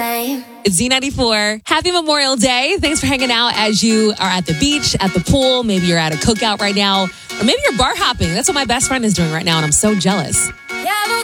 same. It's Z94. Happy Memorial Day. Thanks for hanging out as you are at the beach, at the pool. Maybe you're at a cookout right now, or maybe you're bar hopping. That's what my best friend is doing right now, and I'm so jealous.